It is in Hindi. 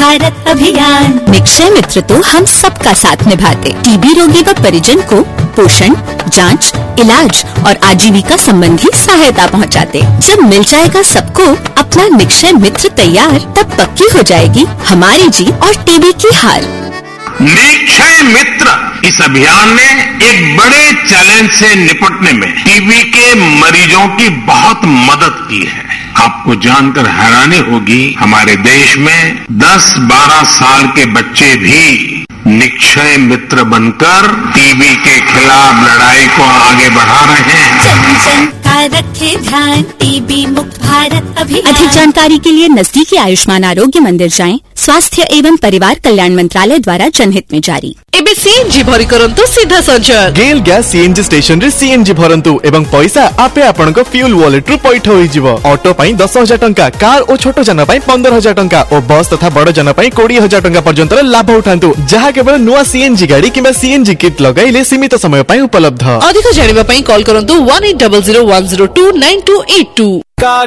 भारत अभियान। निक्षय मित्र तो हम सबका साथ निभाते। टीबी रोगी व परिजन को पोषण, जांच, इलाज और आजीविका संबंधी सहायता पहुंचाते। जब मिल जाएगा सबको अपना निक्षय मित्र तैयार, तब पक्की हो जाएगी हमारी जीत और टीबी की हार। निक्षय मित्र इस अभियान ने एक बड़े चैलेंज से निपटने में टीबी के मरीजों की बहुत मदद की है। आपको जानकर हैरानी होगी, हमारे देश में 10-12 साल के बच्चे भी निक्षय मित्र बनकर टीबी के खिलाफ लड़ाई को आगे बढ़ा रहे हैं। जन जन का रखे ध्यान, टीबी मुक्त भारत अभियान। अधिक जानकारी के लिए नजदीकी आयुष्मान आरोग्य मंदिर जाएं। स्वास्थ्य एवं परिवार कल्याण मंत्रालय द्वारा जनहित में जारी। एबे सीएनजी भरी करंतु सीधा संचार। गेल गैस सीएनजी स्टेशन रे सीएनजी भरंतु एवं पैसा आपे आपनक फ्यूल वॉलेट रु पैठ होई जिवो। ऑटो पई 10,000 टंका, कार और छोटो जन पई 15,000 टंका और बस तथा बड़ जन पई 20,000 टंका पर्यंत लाभ उठांतु, जहा केवल नुआ सीएनजी गाड़ी किबा सीएनजी किट लगाइले सीमित समय पई उपलब्ध। अधिक जानिबा पई कॉल करंतु 1800 102 9282।